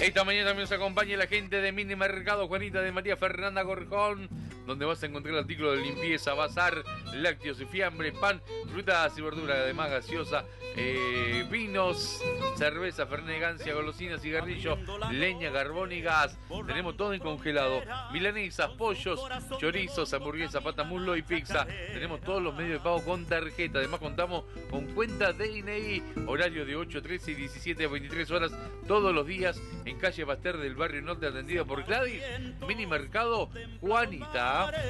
Esta mañana también nos acompaña la gente de Mini Mercado Juanita de María Fernanda Gorjón, donde vas a encontrar artículos de limpieza, bazar, lácteos y fiambre, pan, frutas y verduras, además gaseosa, vinos, cerveza, fernet, gancia, golosinas, cigarrillo, leña, carbón y gas. Tenemos todo en congelado, milanesas, pollos, chorizos, hamburguesas, pata, muslo y pizza. Tenemos todos los medios de pago con tarjeta. Además contamos con cuenta DNI, horario de 8 a 13 y 17 a 23 horas todos los días en calle Pasteur del barrio Norte, atendido por Gladys. Mini Mercado Juanita.